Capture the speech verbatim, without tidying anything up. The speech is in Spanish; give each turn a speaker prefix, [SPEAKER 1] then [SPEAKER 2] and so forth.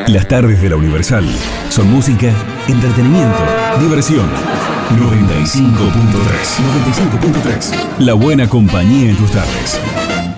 [SPEAKER 1] Las tardes de la Universal son música, entretenimiento, diversión. noventa y cinco punto tres. noventa y cinco punto tres. La buena compañía en tus tardes.